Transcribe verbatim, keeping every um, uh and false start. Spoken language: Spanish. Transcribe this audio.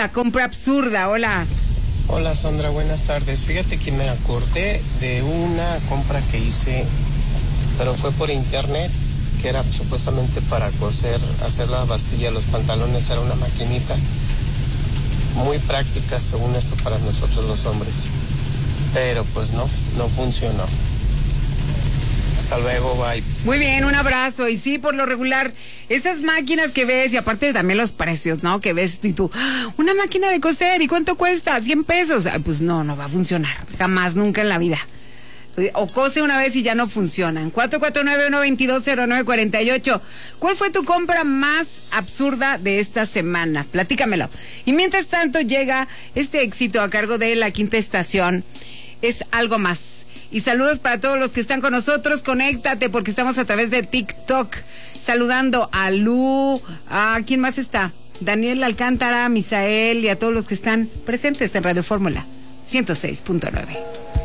la compra absurda. Hola. Hola Sandra, buenas tardes. Fíjate que me acordé de una compra que hice, pero fue por internet, que era supuestamente para coser, hacer la bastilla de los pantalones. Era una maquinita muy práctica, según esto, para nosotros los hombres. Pero pues no, no funcionó. Hasta luego, bye. Muy bien, un abrazo. Y sí, por lo regular, esas máquinas que ves, y aparte también los precios, ¿no? Que ves y tú, ¡ah! Una máquina de coser, ¿y cuánto cuesta? cien pesos. Ay, pues no, no va a funcionar. Jamás, nunca en la vida. O cose una vez y ya no funcionan. cuatro cuatro nueve, uno dos dos, cero nueve cuatro ocho. ¿Cuál fue tu compra más absurda de esta semana? Platícamelo. Y mientras tanto llega este éxito a cargo de La Quinta Estación. Es Algo Más. Y saludos para todos los que están con nosotros. Conéctate porque estamos a través de TikTok. Saludando a Lu, a ¿quién más está? Daniel Alcántara, Misael y a todos los que están presentes en Radio Fórmula ciento seis punto nueve.